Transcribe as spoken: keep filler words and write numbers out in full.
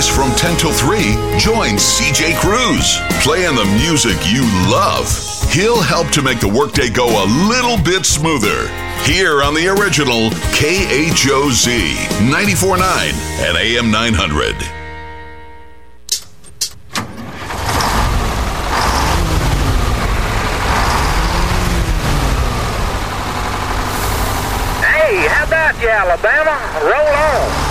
Weekdays from ten till three, join C J Cruz, playing the music you love. He'll help to make the workday go a little bit smoother. Here on the original K H O Z, ninety-four point nine and A M nine hundred. Hey, how about you, Alabama? Roll on.